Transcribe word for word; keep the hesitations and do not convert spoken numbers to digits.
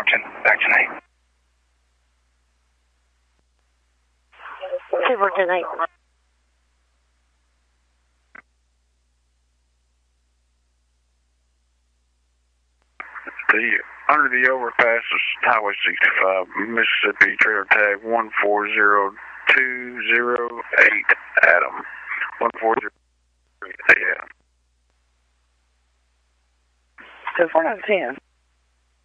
Stockton, back tonight. Super tonight. The under the overpass is Highway sixty-five, Mississippi, trailer tag one four zero two zero eight, Adam. one four zero eight, Adam. two four nine ten.